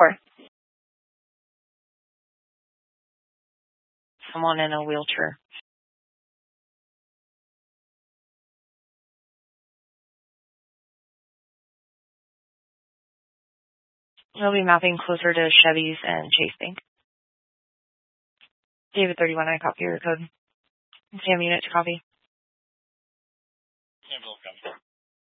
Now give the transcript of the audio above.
4. Someone in a wheelchair. We'll be mapping closer to Chevy's and Chase Bank. David 31, I copy your code. Sam unit to copy. Campbell